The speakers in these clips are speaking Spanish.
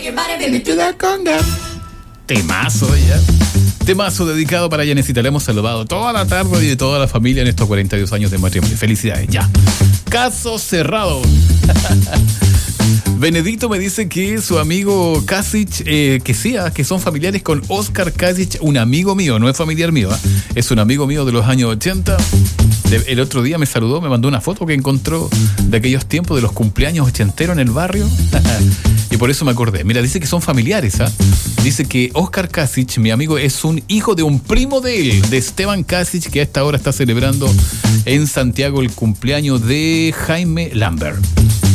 Temazo ya. Temazo dedicado para Yanesita. Le hemos saludado toda la tarde y de toda la familia en estos 42 años de matrimonio. Felicidades, ya. Caso cerrado. Benedito me dice que su amigo Kasic, que son familiares con Oscar Kasic, un amigo mío, no es familiar mío, es un amigo mío de los años 80. El otro día me saludó, me mandó una foto que encontró de aquellos tiempos de los cumpleaños ochenteros en el barrio. Y por eso me acordé. Mira, dice que son familiares, Dice que Oscar Kasic, mi amigo, es un hijo de un primo de él, de Esteban Kasic, que a esta hora está celebrando en Santiago el cumpleaños de Jaime Lambert.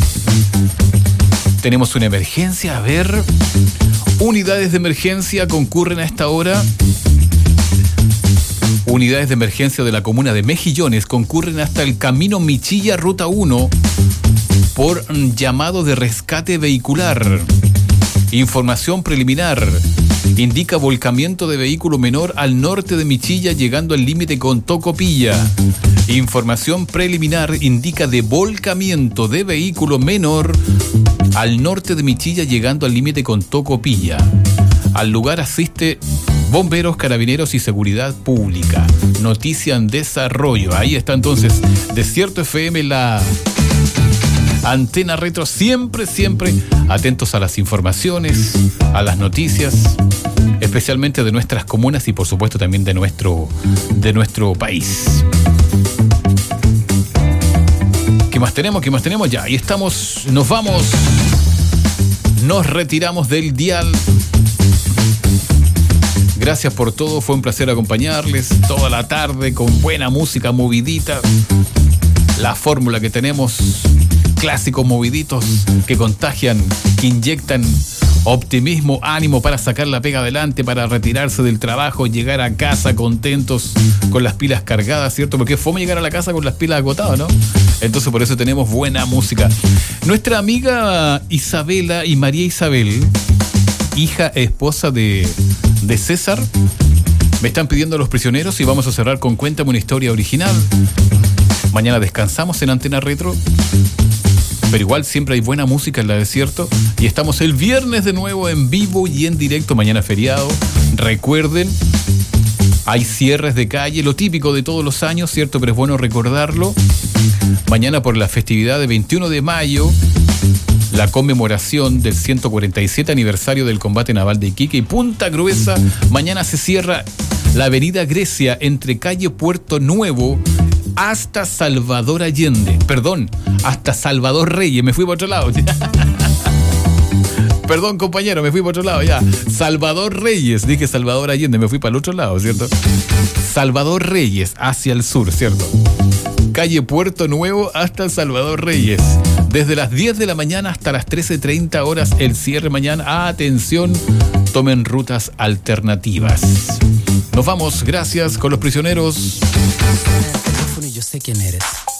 Tenemos una emergencia, a ver. Unidades de emergencia concurren a esta hora. Unidades de emergencia de la comuna de Mejillones concurren hasta el camino Michilla, ruta 1, por llamado de rescate vehicular. Información preliminar. Indica volcamiento de vehículo menor al norte de Michilla, llegando al límite con Tocopilla. Información preliminar indica de volcamiento de vehículo menor al norte de Michilla, llegando al límite con Tocopilla. Al lugar asiste bomberos, carabineros y seguridad pública. Noticia en desarrollo. Ahí está entonces Desierto FM, la Antena Retro, siempre atentos a las informaciones, a las noticias, especialmente de nuestras comunas y por supuesto también de nuestro país. ¿Qué más tenemos? Ya, ahí estamos, nos vamos, nos retiramos del dial. Gracias por todo, fue un placer acompañarles toda la tarde con buena música movidita. La fórmula que tenemos, clásicos moviditos que contagian, que inyectan optimismo, ánimo para sacar la pega adelante, para retirarse del trabajo, llegar a casa contentos, con las pilas cargadas, ¿cierto? Porque es fome llegar a la casa con las pilas agotadas, ¿no? Entonces por eso tenemos buena música. Nuestra amiga Isabela y María Isabel, hija esposa de César, me están pidiendo Los Prisioneros y vamos a cerrar con Cuéntame una historia original. Mañana descansamos en Antena Retro, pero igual siempre hay buena música en la Desierto y estamos el viernes de nuevo en vivo y en directo. Mañana feriado, recuerden, hay cierres de calle, lo típico de todos los años, ¿cierto? Pero es bueno recordarlo. Mañana por la festividad de 21 de mayo, la conmemoración del 147 aniversario del combate naval de Iquique y Punta Gruesa. Mañana se cierra la avenida Grecia entre calle Puerto Nuevo hasta Salvador Allende. Perdón, hasta Salvador Reyes. Me fui por otro lado. Perdón, compañero, me fui por otro lado ya. Salvador Reyes, dije Salvador Allende, me fui para el otro lado, ¿cierto? Salvador Reyes, hacia el sur, ¿cierto? Calle Puerto Nuevo hasta Salvador Reyes. Desde las 10 de la mañana hasta las 13:30 horas el cierre mañana. Atención, tomen rutas alternativas. Nos vamos, gracias, con Los Prisioneros. Yo sé quién eres.